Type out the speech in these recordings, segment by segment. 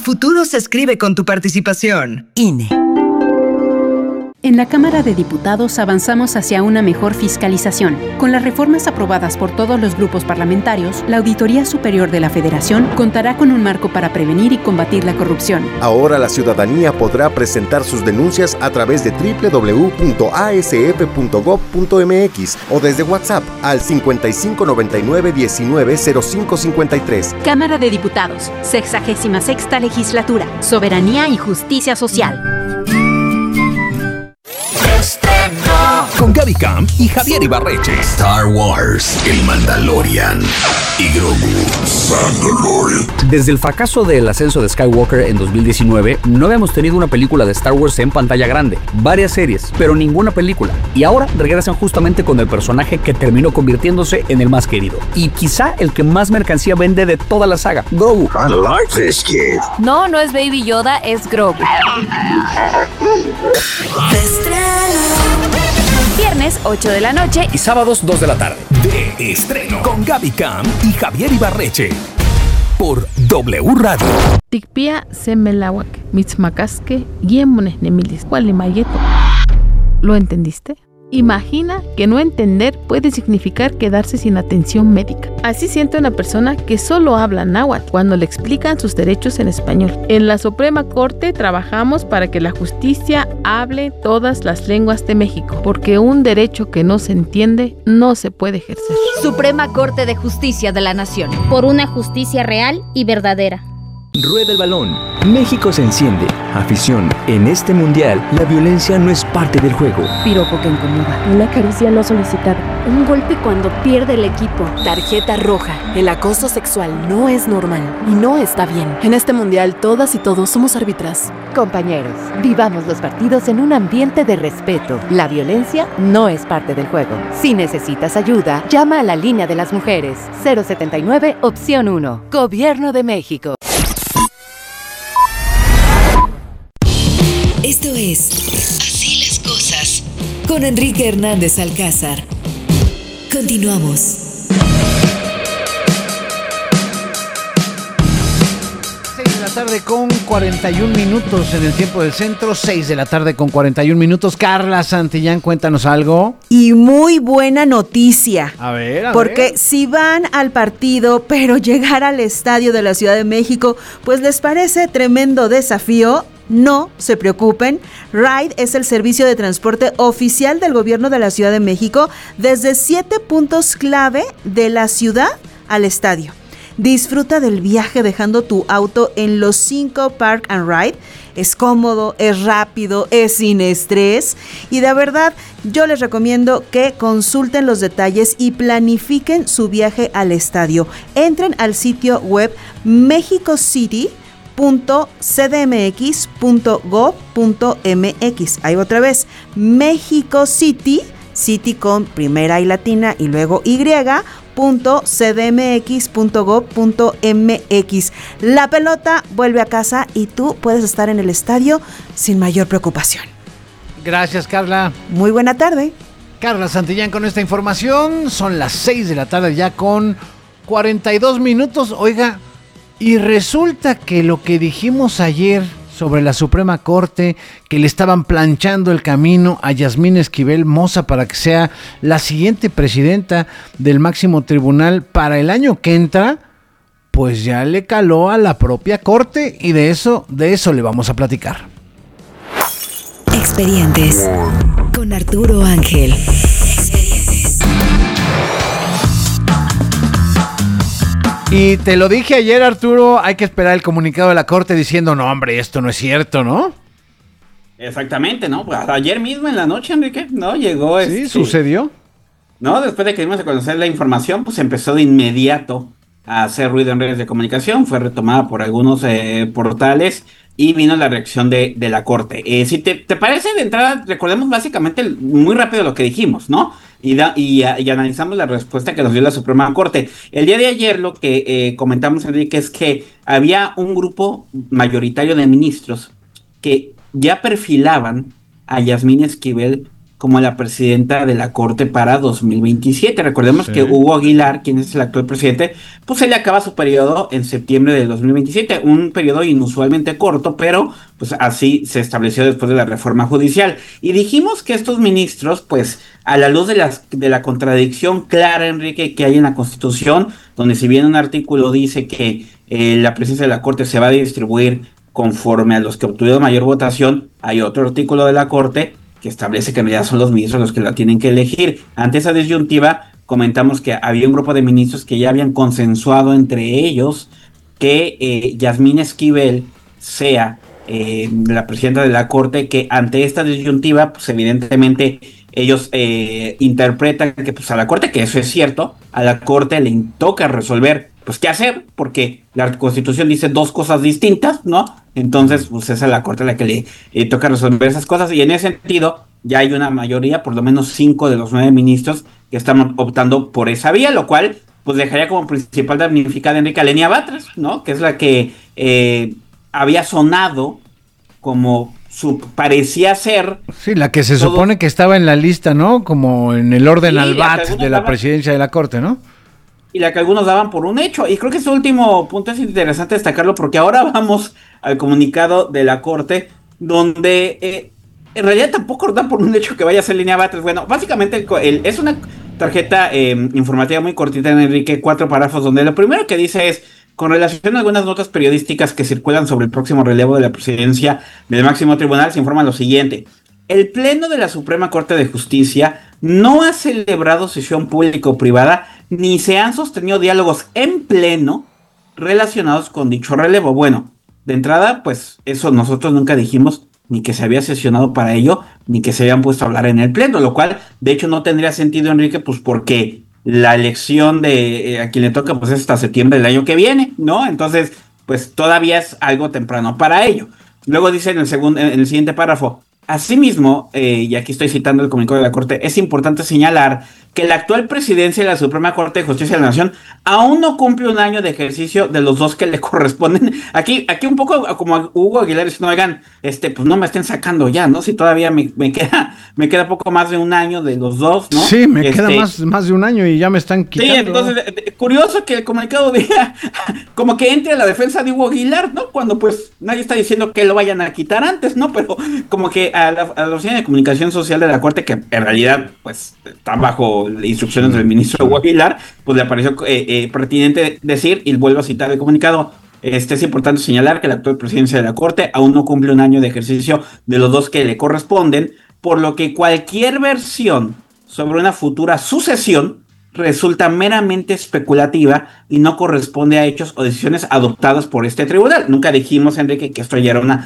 futuro se escribe con tu participación. INE. En la Cámara de Diputados avanzamos hacia una mejor fiscalización. Con las reformas aprobadas por todos los grupos parlamentarios, la Auditoría Superior de la Federación contará con un marco para prevenir y combatir la corrupción. Ahora la ciudadanía podrá presentar sus denuncias a través de www.asf.gov.mx o desde WhatsApp al 5599-190553. Cámara de Diputados, 66ª Legislatura, Soberanía y Justicia Social. Con Gaby Camp y Javier Ibarreche. Star Wars, el Mandalorian y Grogu. Mandalorian. Desde el fracaso del ascenso de Skywalker en 2019, no habíamos tenido una película de Star Wars en pantalla grande. Varias series, pero ninguna película. Y ahora regresan justamente con el personaje que terminó convirtiéndose en el más querido. Y quizá el que más mercancía vende de toda la saga, Grogu. I like this kid. No es Baby Yoda, es Grogu. Viernes 8 de la noche Y sábados 2 de la tarde. De estreno. Con Gaby Camp y Javier Ibarreche. Por W Radio. Tikpia semelawak, mitzmakaske, guiemones nemilis, mayeto. ¿Lo entendiste? Imagina que no entender puede significar quedarse sin atención médica. Así siente una persona que solo habla náhuatl cuando le explican sus derechos en español. En la Suprema Corte trabajamos para que la justicia hable todas las lenguas de México, porque un derecho que no se entiende no se puede ejercer. Suprema Corte de Justicia de la Nación. Por una justicia real y verdadera. Rueda el balón. México se enciende. Afición. En este mundial, la violencia no es parte del juego. Piropo que incomoda. Una caricia no solicitada. Un golpe cuando pierde el equipo. Tarjeta roja. El acoso sexual no es normal y no está bien. En este mundial, todas y todos somos árbitras. Compañeros, vivamos los partidos en un ambiente de respeto. La violencia no es parte del juego. Si necesitas ayuda, llama a la línea de las mujeres. 079, opción 1. Gobierno de México. Esto es Así las cosas con Enrique Hernández Alcázar. Continuamos. 6 de la tarde con 41 minutos en el tiempo del centro. 6 de la tarde con 41 minutos. Carla Santillán, cuéntanos algo. Y muy buena noticia. A ver. Porque si van al partido, pero llegar al estadio de la Ciudad de México, pues les parece tremendo desafío. No se preocupen, Ride es el servicio de transporte oficial del gobierno de la Ciudad de México desde 7 puntos clave de la ciudad al estadio. Disfruta del viaje dejando tu auto en los 5 Park and Ride. Es cómodo, es rápido, es sin estrés y de verdad yo les recomiendo que consulten los detalles y planifiquen su viaje al estadio. Entren al sitio web mexicocity.cdmx.gov.mx. Ahí otra vez, México City, City con primera y latina y luego y.cdmx.gov.mx. La pelota vuelve a casa y tú puedes estar en el estadio sin mayor preocupación. Gracias, Carla. Muy buena tarde. Carla Santillán con esta información. Son las 6 de la tarde ya con 42 minutos. Oiga, y resulta que lo que dijimos ayer sobre la Suprema Corte, que le estaban planchando el camino a Yasmín Esquivel Moza para que sea la siguiente presidenta del máximo tribunal para el año que entra, pues ya le caló a la propia Corte y de eso le vamos a platicar. Expedientes con Arturo Ángel. Y te lo dije ayer, Arturo, hay que esperar el comunicado de la Corte diciendo, no, hombre, esto no es cierto, ¿no? Exactamente, ¿no? Pues ayer mismo en la noche, Enrique, ¿no? Llegó Sí, sucedió. No, después de que dimos a conocer la información, pues empezó de inmediato a hacer ruido en redes de comunicación, fue retomada por algunos portales y vino la reacción de la Corte. Si te parece, de entrada, recordemos básicamente muy rápido lo que dijimos, ¿no? Y analizamos la respuesta que nos dio la Suprema Corte. El día de ayer lo que comentamos, Enrique, es que había un grupo mayoritario de ministros que ya perfilaban a Yasmín Esquivel como la presidenta de la Corte para 2027. Recordemos que Hugo Aguilar, quien es el actual presidente, pues se le acaba su periodo en septiembre de 2027, un periodo inusualmente corto, pero pues así se estableció después de la reforma judicial. Y dijimos que estos ministros, pues a la luz de la contradicción clara, Enrique, que hay en la Constitución, donde si bien un artículo dice que la presidencia de la Corte se va a distribuir conforme a los que obtuvieron mayor votación, hay otro artículo de la Corte que establece que en realidad son los ministros los que la tienen que elegir. Ante esa disyuntiva, comentamos que había un grupo de ministros que ya habían consensuado entre ellos que Yasmín Esquivel sea la presidenta de la Corte, que ante esta disyuntiva, pues evidentemente ellos interpretan que pues a la Corte, que eso es cierto, a la Corte le toca resolver pues qué hacer, porque la Constitución dice dos cosas distintas, ¿no? Entonces, pues es a la Corte la que le toca resolver esas cosas, y en ese sentido ya hay una mayoría, por lo menos 5 de los 9 ministros que están optando por esa vía, lo cual pues dejaría como principal damnificada Enrique a Lenia Batres, ¿no? Que es la que había sonado como parecía ser. Sí, la que se supone que estaba en la lista, ¿no? Como en el orden al bat de la presidencia de la Corte, ¿no? Y la que algunos daban por un hecho. Y creo que ese último punto es interesante destacarlo, porque ahora vamos al comunicado de la Corte, donde en realidad tampoco dan por un hecho que vaya a ser Lenia Batres. Bueno, básicamente es una tarjeta informativa muy cortita, en Enrique, 4 párrafos, donde lo primero que dice es: con relación a algunas notas periodísticas que circulan sobre el próximo relevo de la presidencia del máximo tribunal, se informa lo siguiente. El Pleno de la Suprema Corte de Justicia no ha celebrado sesión pública o privada, ni se han sostenido diálogos en pleno relacionados con dicho relevo. Bueno, de entrada, pues eso nosotros nunca dijimos ni que se había sesionado para ello, ni que se habían puesto a hablar en el Pleno, lo cual de hecho no tendría sentido, Enrique, pues porque la elección de a quien le toca pues es hasta septiembre del año que viene, ¿no? Entonces, pues todavía es algo temprano para ello. Luego dice en el siguiente párrafo: asimismo, y aquí estoy citando el comunicado de la Corte, es importante señalar que la actual presidencia de la Suprema Corte de Justicia de la Nación aún no cumple un año de ejercicio de los 2 que le corresponden. Aquí un poco como Hugo Aguilar diciendo, oigan, pues no me estén sacando ya, ¿no? Si todavía me queda poco más de un año de los 2, ¿no? Sí, me queda más de un año y ya me están quitando. Sí, entonces, curioso que el comunicado diga como que entre a la defensa de Hugo Aguilar, ¿no? Cuando pues nadie está diciendo que lo vayan a quitar antes, ¿no? Pero como que a la Oficina de Comunicación Social de la Corte, que en realidad pues está bajo instrucciones del ministro Hugo Aguilar, pues le pareció pertinente decir, y vuelvo a citar el comunicado: es importante señalar que la actual presidencia de la Corte aún no cumple un año de ejercicio de los 2 que le corresponden, por lo que cualquier versión sobre una futura sucesión resulta meramente especulativa y no corresponde a hechos o decisiones adoptadas por este tribunal. Nunca dijimos, Enrique, que esto ya era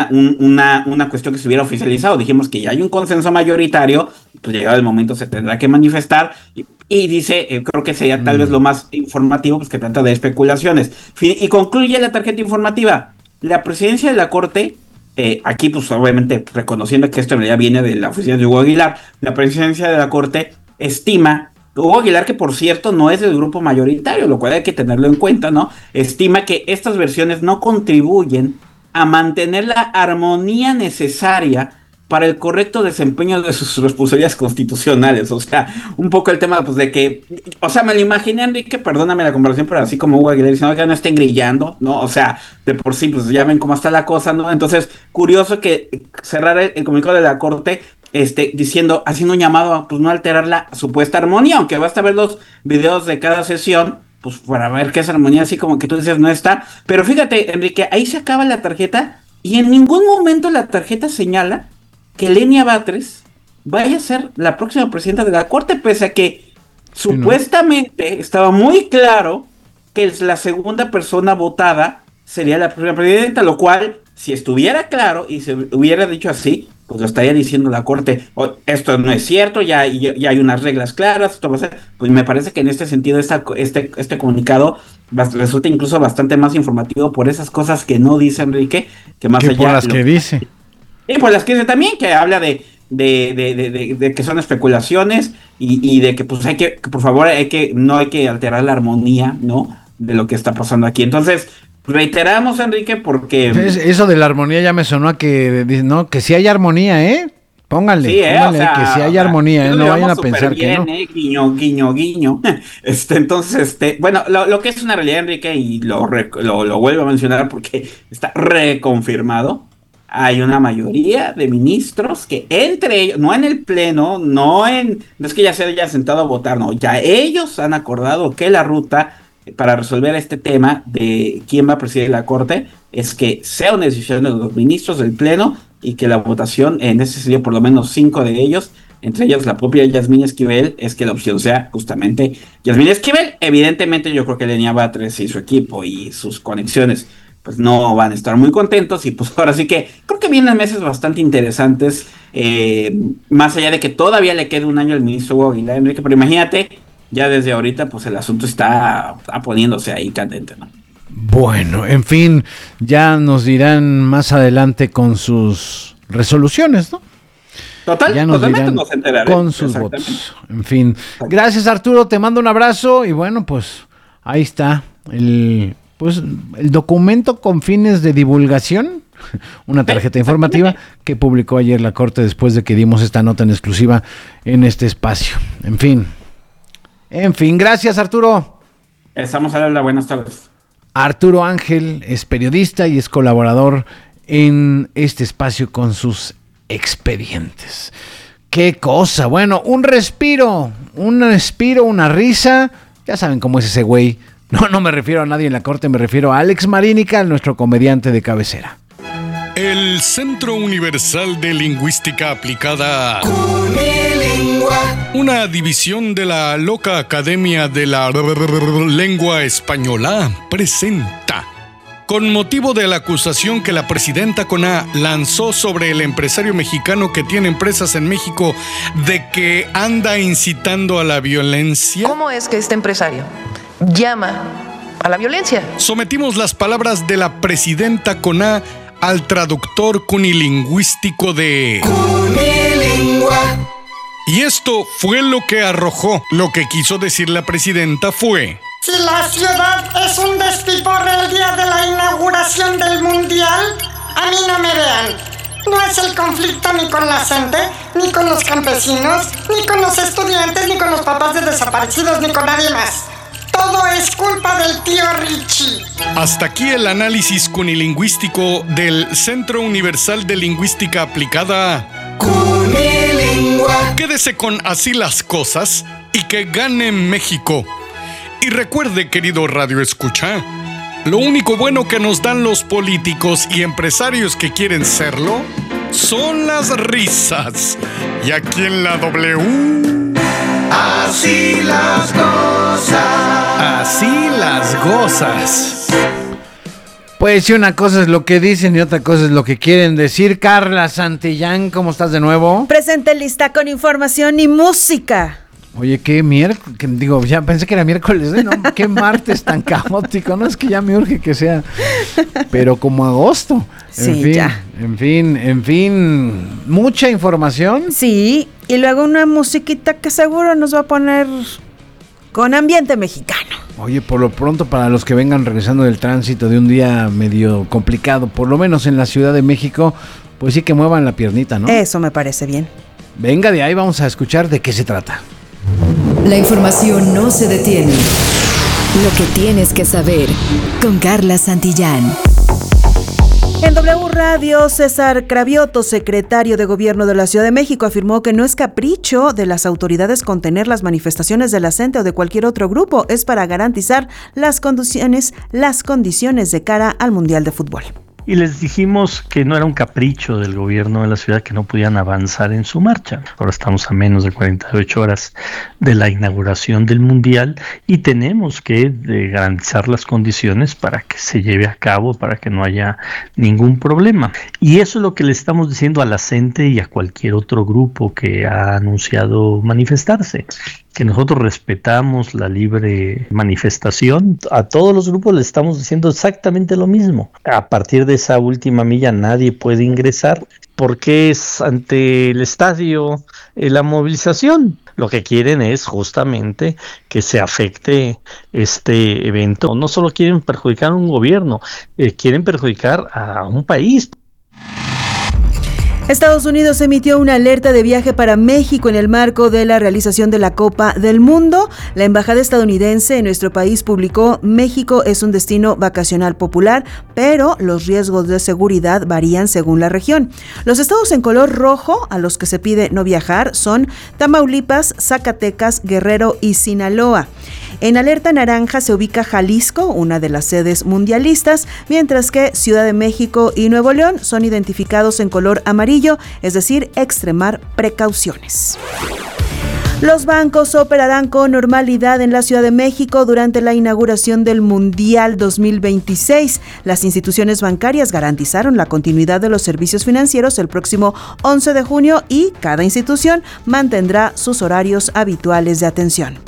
una cuestión que se hubiera oficializado. Dijimos que ya hay un consenso mayoritario, pues llegado el momento se tendrá que manifestar, y dice, creo que sería tal vez lo más informativo, pues que trata de especulaciones. Y concluye la tarjeta informativa: la presidencia de la Corte, aquí pues obviamente reconociendo que esto en realidad viene de la oficina de Hugo Aguilar, la presidencia de la Corte estima, Hugo Aguilar, que por cierto no es del grupo mayoritario, lo cual hay que tenerlo en cuenta, ¿no? Estima que estas versiones no contribuyen a mantener la armonía necesaria para el correcto desempeño de sus responsabilidades constitucionales. O sea, un poco el tema pues de que, o sea, me lo imaginé, Enrique, perdóname la comparación, pero así como Hugo Aguilar diciendo que no estén grillando, ¿no? O sea, de por sí, pues ya ven cómo está la cosa, ¿no? Entonces, curioso que cerrar el comunicado de la Corte diciendo, haciendo un llamado a pues no alterar la supuesta armonía, aunque basta ver los videos de cada sesión, pues para ver que esa armonía así como que tú dices no está. Pero fíjate, Enrique, ahí se acaba la tarjeta y en ningún momento la tarjeta señala que Lenia Batres vaya a ser la próxima presidenta de la Corte, pese a que supuestamente estaba muy claro que la segunda persona votada sería la primera presidenta, lo cual, si estuviera claro y se hubiera dicho así, pues lo estaría diciendo la Corte: esto no es cierto, ya hay unas reglas claras, esto va a ser. Pues me parece que en este sentido este comunicado resulta incluso bastante más informativo por esas cosas que no dice Enrique, que más allá por las que dice. Y por las que dice también, que habla de que son especulaciones y de que pues hay que, por favor, no hay que alterar la armonía, ¿no? De lo que está pasando aquí. Entonces, reiteramos, Enrique, porque eso de la armonía ya me sonó a que, ¿no? Que sí hay armonía, ¿eh? Pónganle, Sí, o sea, que si hay armonía, no vayan a pensar bien, que no. Guiño, guiño, guiño. Entonces, bueno, lo que es una realidad, Enrique, y lo vuelvo a mencionar porque está reconfirmado, hay una mayoría de ministros que entre ellos, no en el pleno, no es que ya se haya sentado a votar, no, ya ellos han acordado que la ruta para resolver este tema de quién va a presidir la Corte es que sea una decisión de los ministros del pleno y que la votación en ese sería por lo menos 5 de ellos, entre ellos la propia Yasmín Esquivel, es que la opción sea justamente Yasmín Esquivel. Evidentemente yo creo que Lenia Batres y su equipo y sus conexiones pues no van a estar muy contentos y pues ahora sí que creo que vienen meses bastante interesantes, más allá de que todavía le quede un año al ministro Hugo Aguilar, Enrique, pero imagínate, ya desde ahorita pues el asunto está poniéndose ahí candente, ¿no? Bueno, en fin, ya nos dirán más adelante con sus resoluciones, ¿no? Totalmente nos enteraremos con sus votos. En fin, gracias Arturo, te mando un abrazo y bueno, pues ahí está el documento con fines de divulgación, una tarjeta informativa que publicó ayer la Corte después de que dimos esta nota en exclusiva en este espacio. En fin, gracias Arturo. Estamos a la buenas tardes. Arturo Ángel es periodista y es colaborador en este espacio con sus expedientes. ¡Qué cosa! Bueno, un respiro, una risa. Ya saben cómo es ese güey. No me refiero a nadie en la Corte, me refiero a Alex Marínica, nuestro comediante de cabecera. El Centro Universal de Lingüística Aplicada, una división de la loca Academia de la Lengua Española, presenta, con motivo de la acusación que la presidenta CONA lanzó sobre el empresario mexicano que tiene empresas en México de que anda incitando a la violencia. ¿Cómo es que este empresario llama a la violencia? Sometimos las palabras de la presidenta CONA al traductor cunilingüístico de Cunilingua. Y esto fue lo que arrojó. Lo que quiso decir la presidenta fue: si la ciudad es un despiporre el día de la inauguración del Mundial, a mí no me vean. No es el conflicto ni con la gente, ni con los campesinos, ni con los estudiantes, ni con los papás de desaparecidos, ni con nadie más. Todo es culpa del tío Richie. Hasta aquí el análisis cunilingüístico del Centro Universal de Lingüística Aplicada Cunilingua. Quédese con Así las Cosas y que gane México. Y recuerde, querido Radio Escucha, lo único bueno que nos dan los políticos y empresarios que quieren serlo son las risas. Y aquí en la W... Así las cosas. Así las gozas. Pues sí, una cosa es lo que dicen y otra cosa es lo que quieren decir. Carla Santillán, ¿cómo estás de nuevo? Presente lista con información y música. Oye, qué miércoles, digo, ya pensé que era miércoles, ¿no? Qué martes tan caótico, no es que ya me urge que sea, pero como agosto. Sí, ya. En fin, mucha información. Sí, y luego una musiquita que seguro nos va a poner con ambiente mexicano. Oye, por lo pronto, para los que vengan regresando del tránsito de un día medio complicado, por lo menos en la Ciudad de México, pues sí que muevan la piernita, ¿no? Eso me parece bien. Venga, de ahí vamos a escuchar de qué se trata. La información no se detiene. Lo que tienes que saber con Carla Santillán. En W Radio, César Cravioto, secretario de Gobierno de la Ciudad de México, afirmó que no es capricho de las autoridades contener las manifestaciones de la CENTE o de cualquier otro grupo, es para garantizar las condiciones de cara al Mundial de Fútbol. Y les dijimos que no era un capricho del gobierno de la ciudad que no podían avanzar en su marcha. Ahora estamos a menos de 48 horas de la inauguración del Mundial y tenemos que garantizar las condiciones para que se lleve a cabo, para que no haya ningún problema. Y eso es lo que le estamos diciendo a la CENTE y a cualquier otro grupo que ha anunciado manifestarse, que nosotros respetamos la libre manifestación. A todos los grupos le estamos diciendo exactamente lo mismo. A partir de esa última milla nadie puede ingresar porque es ante el estadio la movilización. Lo que quieren es justamente que se afecte este evento. No solo quieren perjudicar a un gobierno, quieren perjudicar a un país. Estados Unidos emitió una alerta de viaje para México en el marco de la realización de la Copa del Mundo. La embajada estadounidense en nuestro país publicó: México es un destino vacacional popular, pero los riesgos de seguridad varían según la región. Los estados en color rojo a los que se pide no viajar son Tamaulipas, Zacatecas, Guerrero y Sinaloa. En alerta naranja se ubica Jalisco, una de las sedes mundialistas, mientras que Ciudad de México y Nuevo León son identificados en color amarillo, es decir, extremar precauciones. Los bancos operarán con normalidad en la Ciudad de México durante la inauguración del Mundial 2026. Las instituciones bancarias garantizaron la continuidad de los servicios financieros el próximo 11 de junio y cada institución mantendrá sus horarios habituales de atención.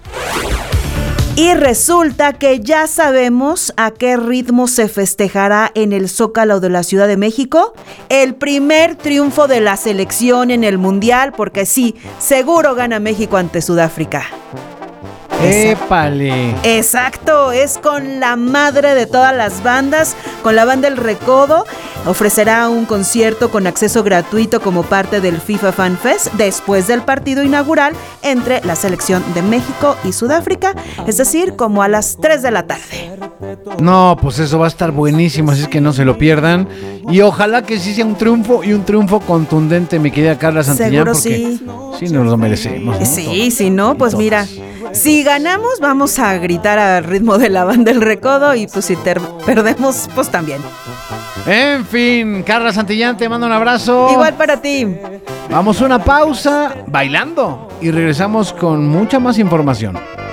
Y resulta que ya sabemos a qué ritmo se festejará en el Zócalo de la Ciudad de México el primer triunfo de la selección en el Mundial, porque sí, seguro gana México ante Sudáfrica. ¡Épale! Exacto, es con la madre de todas las bandas, con la banda El Recodo. Ofrecerá un concierto con acceso gratuito como parte del FIFA Fan Fest después del partido inaugural entre la selección de México y Sudáfrica, es decir, como a las 3 de la tarde. No, pues eso va a estar buenísimo, así es que no se lo pierdan. Y ojalá que sí sea un triunfo, y un triunfo contundente, mi querida Carla Santillán. Seguro porque sí nos lo merecemos, ¿no? Sí, si no, pues mira, si ganamos vamos a gritar al ritmo de la banda El Recodo, y pues si perdemos, pues también. En fin, Carla Santillán, te mando un abrazo. Igual para ti. Vamos a una pausa bailando y regresamos con mucha más información.